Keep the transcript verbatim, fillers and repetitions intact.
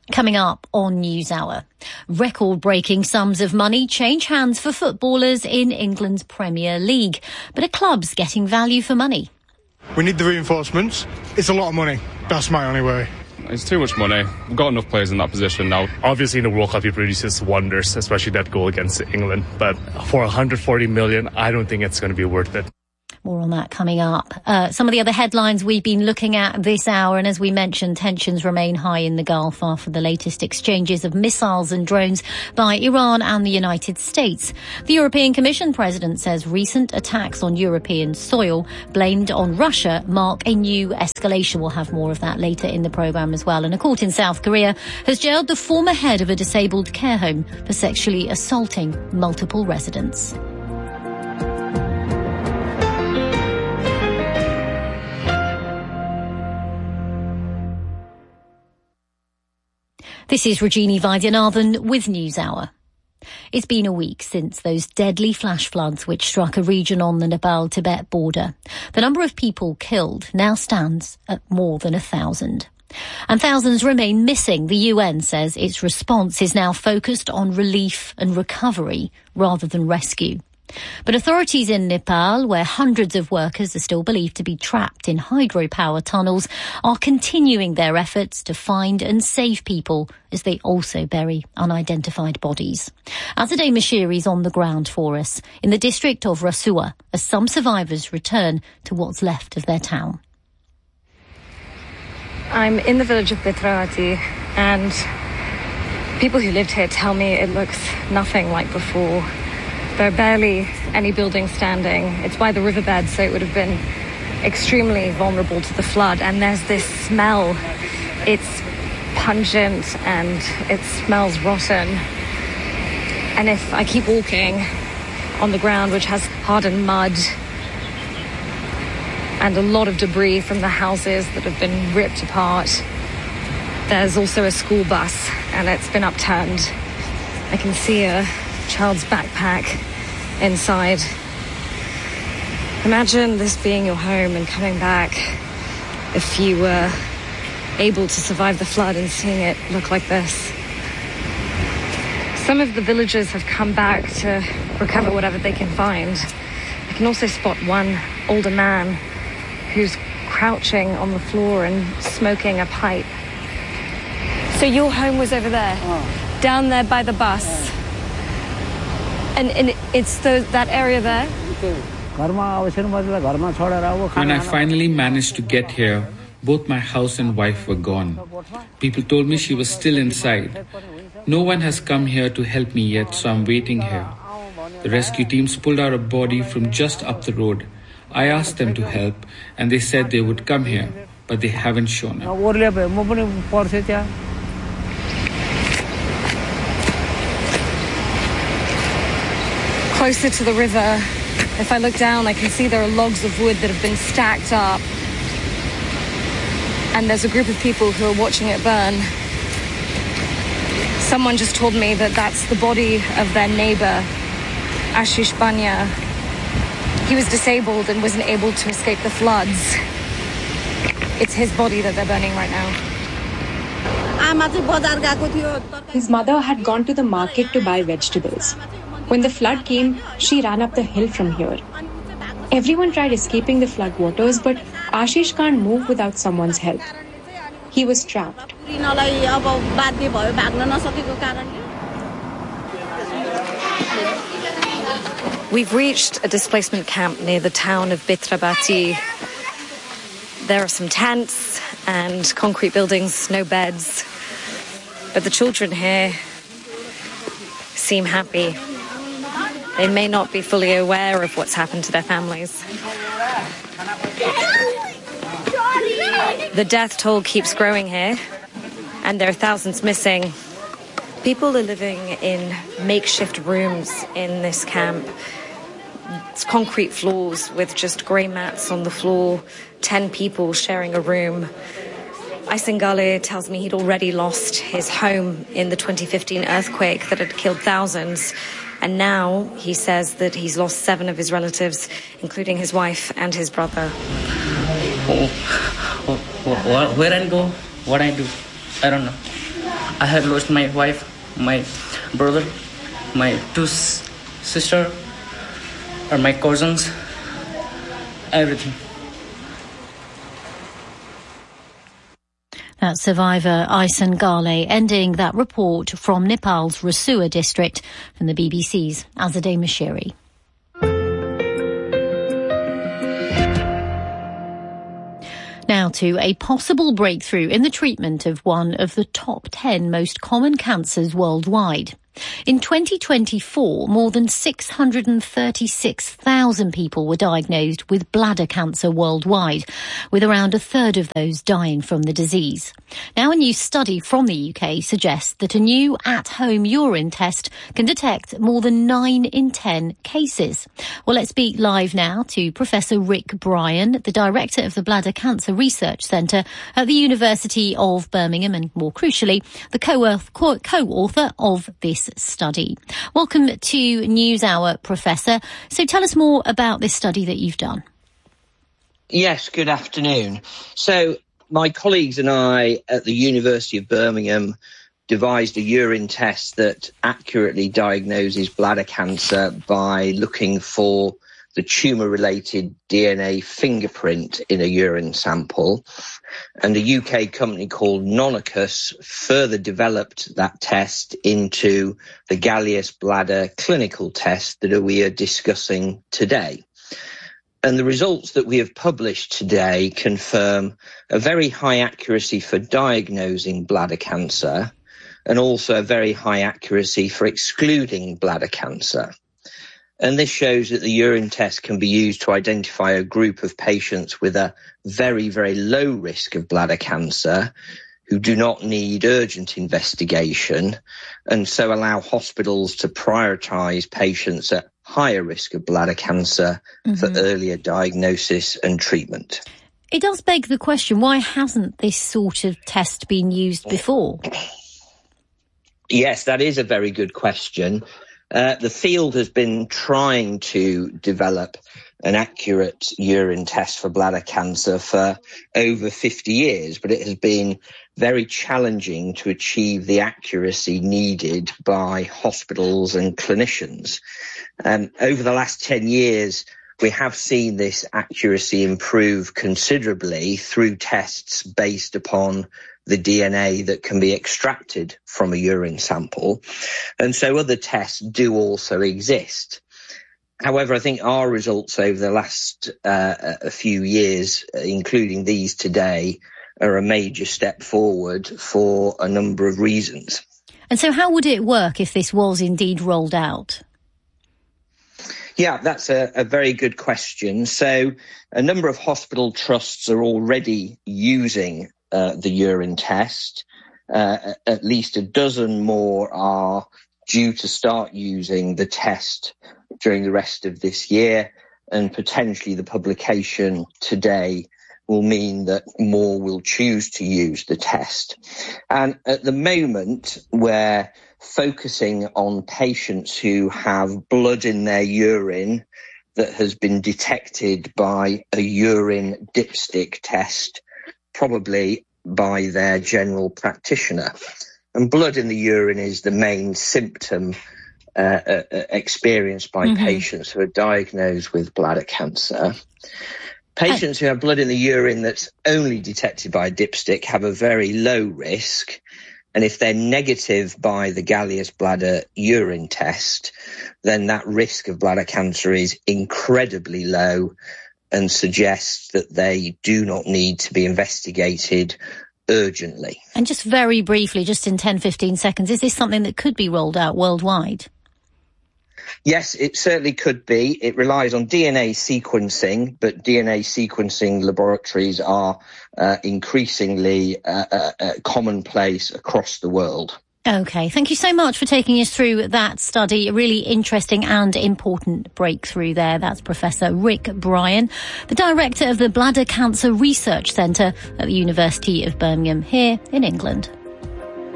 Coming up on NewsHour, record-breaking sums of money change hands for footballers in England's Premier League. But are clubs getting value for money? We need the reinforcements. It's a lot of money. That's my only worry. It's too much money. We've got enough players in that position now. Obviously, in the World Cup, he produces wonders, especially that goal against England. But for one hundred forty million, I don't think it's going to be worth it. More on that coming up. Uh, some of the other headlines we've been looking at this hour, and as we mentioned, tensions remain high in the Gulf after the latest exchanges of missiles and drones by Iran and the United States. The European Commission president says recent attacks on European soil blamed on Russia mark a new escalation. We'll have more of that later in the programme as well. And a court in South Korea has jailed the former head of a disabled care home for sexually assaulting multiple residents. This is Rajini Vaidyanathan with NewsHour. It's been a week since those deadly flash floods which struck a region on the Nepal-Tibet border. The number of people killed now stands at more than a thousand. And thousands remain missing. The U N says its response is now focused on relief and recovery rather than rescue. But authorities in Nepal, where hundreds of workers are still believed to be trapped in hydropower tunnels, are continuing their efforts to find and save people as they also bury unidentified bodies. Azadeh Mashiri is on the ground for us in the district of Rasua as some survivors return to what's left of their town. I'm in the village of Bithraati, and people who lived here tell me it looks nothing like before. There are barely any buildings standing. It's by the riverbed, so it would have been extremely vulnerable to the flood. And there's this smell. It's pungent and it smells rotten. And if I keep walking on the ground, which has hardened mud and a lot of debris from the houses that have been ripped apart, there's also a school bus and it's been upturned. I can see a child's backpack inside. Imagine this being your home and coming back if you were able to survive the flood and seeing it look like this. Some of the villagers have come back to recover whatever they can find. I can also spot one older man who's crouching on the floor and smoking a pipe. So your home was over there, oh. down there by the bus. And, and it's the, that area there? When I finally managed to get here, both my house and wife were gone. People told me she was still inside. No one has come here to help me yet, so I'm waiting here. The rescue teams pulled out a body from just up the road. I asked them to help, and they said they would come here, but they haven't shown up. Closer to the river, if I look down, I can see there are logs of wood that have been stacked up. And there's a group of people who are watching it burn. Someone just told me that that's the body of their neighbor, Ashish Banya. He was disabled and wasn't able to escape the floods. It's his body that they're burning right now. His mother had gone to the market to buy vegetables. When the flood came, she ran up the hill from here. Everyone tried escaping the flood waters, but Ashish can't move without someone's help. He was trapped. We've reached a displacement camp near the town of Bithraati. There are some tents and concrete buildings, no beds. But the children here seem happy. They may not be fully aware of what's happened to their families. The death toll keeps growing here, and there are thousands missing. People are living in makeshift rooms in this camp. It's concrete floors with just grey mats on the floor, ten people sharing a room. Aysengale tells me he'd already lost his home in the twenty fifteen earthquake that had killed thousands. And now he says that he's lost seven of his relatives, including his wife and his brother. Oh, oh, oh, where I go, what I do, I don't know. I had lost my wife, my brother, my two s- sister, or my cousins, everything. That's survivor Aisen Gale ending that report from Nepal's Rasua district from the B B C's Azadeh Mashiri. Now to a possible breakthrough in the treatment of one of the top ten most common cancers worldwide. In twenty twenty-four, more than six hundred thirty-six thousand people were diagnosed with bladder cancer worldwide, with around a third of those dying from the disease. Now, a new study from the U K suggests that a new at-home urine test can detect more than nine in ten cases. Well, let's speak live now to Professor Rick Bryan, the director of the Bladder Cancer Research Centre at the University of Birmingham, and more crucially, the co-author of this study. Welcome to NewsHour, Professor. So tell us more about this study that you've done. Yes, good afternoon. So my colleagues and I at the University of Birmingham devised a urine test that accurately diagnoses bladder cancer by looking for the tumour-related D N A fingerprint in a urine sample. And a U K company called Nonacus further developed that test into the Gallius Bladder clinical test that we are discussing today. And the results that we have published today confirm a very high accuracy for diagnosing bladder cancer and also a very high accuracy for excluding bladder cancer. And this shows that the urine test can be used to identify a group of patients with a very, very low risk of bladder cancer who do not need urgent investigation, and so allow hospitals to prioritise patients at higher risk of bladder cancer mm-hmm. for earlier diagnosis and treatment. It does beg the question, why hasn't this sort of test been used before? Yes, that is a very good question. Uh, the field has been trying to develop an accurate urine test for bladder cancer for over fifty years, but it has been very challenging to achieve the accuracy needed by hospitals and clinicians. Um, over the last ten years, we have seen this accuracy improve considerably through tests based upon the D N A that can be extracted from a urine sample. And so other tests do also exist. However, I think our results over the last uh, a few years, including these today, are a major step forward for a number of reasons. And so how would it work if this was indeed rolled out? Yeah, that's a, a very good question. So a number of hospital trusts are already using uh, the urine test. Uh, at least a dozen more are due to start using the test during the rest of this year, and potentially the publication today will mean that more will choose to use the test. And at the moment, we're focusing on patients who have blood in their urine that has been detected by a urine dipstick test, probably by their general practitioner. And blood in the urine is the main symptom uh, uh, experienced by mm-hmm. patients who are diagnosed with bladder cancer. Patients who have blood in the urine that's only detected by a dipstick have a very low risk. And if they're negative by the Gallius Bladder urine test, then that risk of bladder cancer is incredibly low and suggests that they do not need to be investigated urgently. And just very briefly, just in ten, fifteen seconds, is this something that could be rolled out worldwide? Yes, it certainly could be. It relies on D N A sequencing, but D N A sequencing laboratories are uh, increasingly uh, uh, uh, commonplace across the world. OK, thank you so much for taking us through that study. A really interesting and important breakthrough there. That's Professor Rick Bryan, the director of the Bladder Cancer Research Centre at the University of Birmingham here in England.